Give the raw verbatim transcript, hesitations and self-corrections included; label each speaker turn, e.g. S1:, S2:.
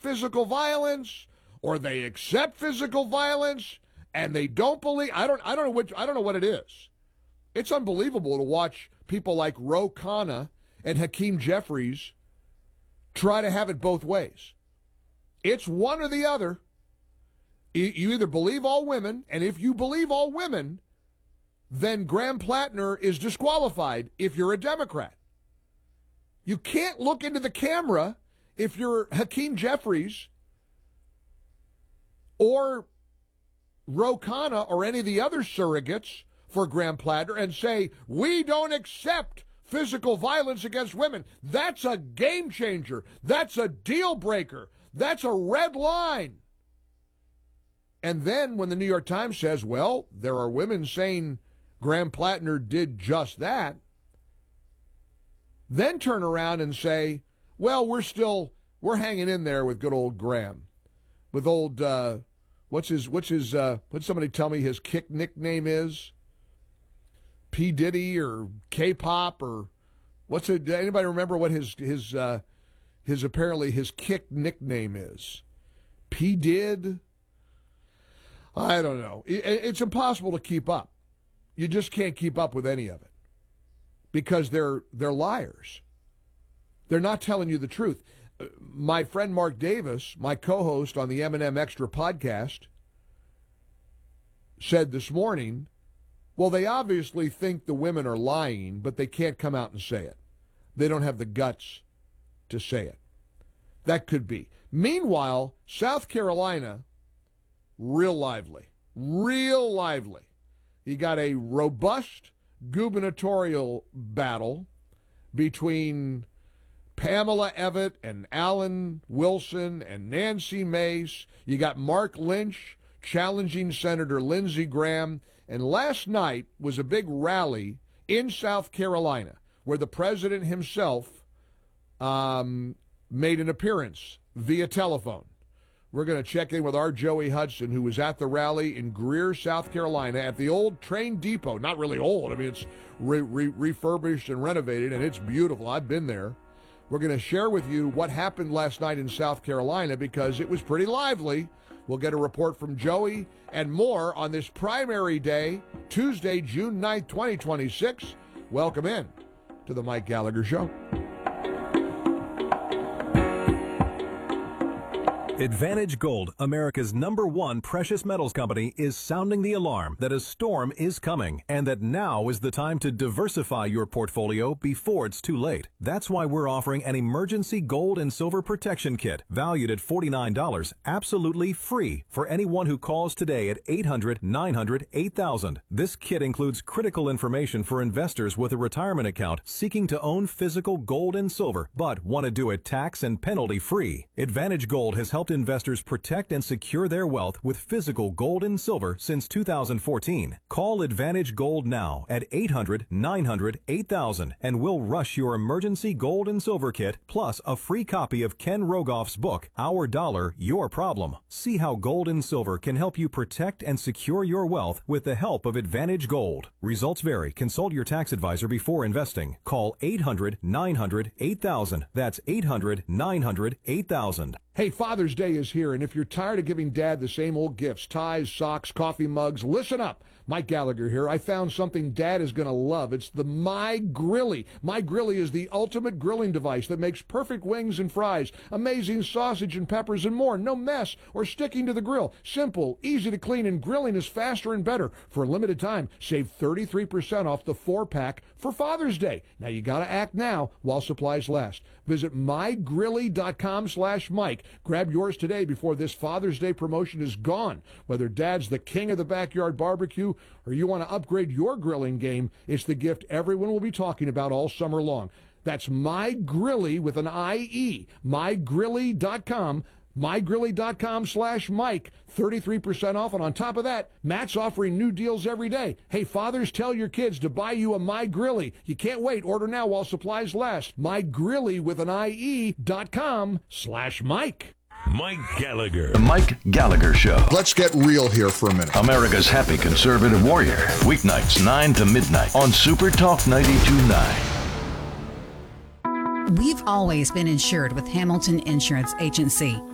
S1: physical violence or they accept physical violence and they don't believe. I don't. I don't know which. I don't know what it is. It's unbelievable to watch people like Ro Khanna and Hakeem Jeffries try to have it both ways. It's one or the other. You either believe all women, and if you believe all women, then Graham Plattner is disqualified if you're a Democrat. You can't look into the camera if you're Hakeem Jeffries or Ro Khanna or any of the other surrogates for Graham Plattner and say, we don't accept physical violence against women. That's a game changer. That's a deal breaker. That's a red line. And then when the New York Times says, well, there are women saying Graham Plattner did just that, then turn around and say, well, we're still, we're hanging in there with good old Graham. With old, uh, what's his, what's his, uh, would somebody tell me his kick nickname is? P. Diddy or K-pop or what's it? Anybody remember what his, his, uh, his apparently his kick nickname is? P. Did? I don't know. It's impossible to keep up. You just can't keep up with any of it because they're they're liars. They're not telling you the truth. My friend Mark Davis, my co-host on the M and M Extra podcast, said this morning, well, they obviously think the women are lying, but they can't come out and say it. They don't have the guts to say it. That could be. Meanwhile, South Carolina, real lively, real lively. You got a robust gubernatorial battle between Pamela Evett and Alan Wilson and Nancy Mace. You got Mark Lynch challenging Senator Lindsey Graham. And last night was a big rally in South Carolina where the president himself um, made an appearance via telephone. We're going to check in with our Joey Hudson, who was at the rally in Greer, South Carolina, at the old train depot. Not really old. I mean, it's re- re- refurbished and renovated, and it's beautiful. I've been there. We're going to share with you what happened last night in South Carolina because it was pretty lively. We'll get a report from Joey and more on this primary day, Tuesday, June ninth, twenty twenty-six. Welcome in to the Mike Gallagher Show.
S2: Advantage Gold, America's number one precious metals company, is sounding the alarm that a storm is coming and that now is the time to diversify your portfolio before it's too late. That's why we're offering an emergency gold and silver protection kit valued at forty-nine dollars, absolutely free for anyone who calls today at eight hundred, nine hundred, eight thousand. This kit includes critical information for investors with a retirement account seeking to own physical gold and silver but want to do it tax and penalty free. Advantage Gold has helped investors protect and secure their wealth with physical gold and silver since two thousand fourteen. Call Advantage Gold now at eight hundred, nine hundred, eight thousand and we'll rush your emergency gold and silver kit plus a free copy of Ken Rogoff's book, Our Dollar, Your Problem. See how gold and silver can help you protect and secure your wealth with the help of Advantage Gold. Results vary. Consult your tax advisor before investing. Call eight hundred, nine hundred, eight thousand. That's eight hundred, nine hundred, eight thousand.
S1: Hey, Father's Day is here, and if you're tired of giving Dad the same old gifts, ties, socks, coffee mugs, listen up. Mike Gallagher here. I found something Dad is going to love. It's the My Grilly. My Grilly is the ultimate grilling device that makes perfect wings and fries, amazing sausage and peppers and more. No mess or sticking to the grill. Simple, easy to clean, and grilling is faster and better. For a limited time, save thirty-three percent off the four-pack for Father's Day. Now, you got to act now while supplies last. Visit mygrilly.com slash Mike. Grab yours today before this Father's Day promotion is gone. Whether Dad's the king of the backyard barbecue or you want to upgrade your grilling game, it's the gift everyone will be talking about all summer long. That's MyGrilly with an I E. mygrilly dot com. mygrilly.com slash Mike. thirty-three percent off. And on top of that, Matt's offering new deals every day. Hey, fathers, tell your kids to buy you a My Grilly. You can't wait. Order now while supplies last. MyGrilly with an I E dot com slash Mike.
S3: Mike Gallagher.
S4: The Mike Gallagher Show.
S5: Let's get real here for a minute.
S4: America's happy conservative warrior. Weeknights, nine to midnight on Super Talk ninety-two point nine.
S6: We've always been insured with Hamilton Insurance Agency.